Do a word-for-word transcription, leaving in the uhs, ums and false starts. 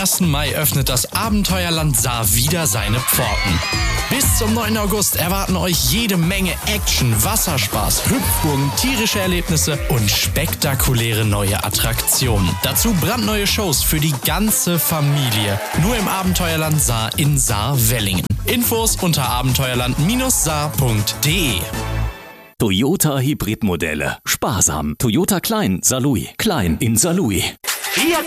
ersten Mai öffnet das Abenteuerland Saar wieder seine Pforten. Bis zum neunten August erwarten euch jede Menge Action, Wasserspaß, Hüpfburgen, tierische Erlebnisse und spektakuläre neue Attraktionen. Dazu brandneue Shows für die ganze Familie. Nur im Abenteuerland Saar in Saar-Wellingen. Infos unter abenteuerland Saar punkt de. Toyota Hybridmodelle. Sparsam. Toyota Klein, Saarlouis. Klein in Saarlouis.